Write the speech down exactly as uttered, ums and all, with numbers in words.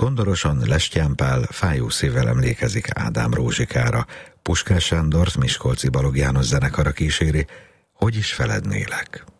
Kondoroson Lestján Pál fájó szívvel emlékezik Ádám Rózsikára, Puskás Sándort Miskolci Balogh János zenekara kíséri, Hogy is felednélek.